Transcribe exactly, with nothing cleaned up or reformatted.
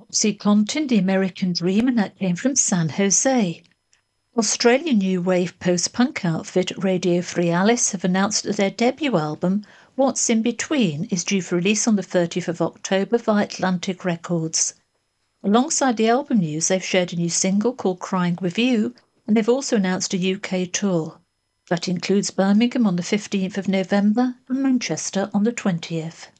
OxyContin, The American Dream, and that came from San Jose. Australian new wave post-punk outfit Radio Free Alice have announced that their debut album, What's in Between, is due for release on the thirtieth of October via Atlantic Records. Alongside the album news, they've shared a new single called Crying With You, and they've also announced a U K tour. That includes Birmingham on the fifteenth of November and Manchester on the twentieth.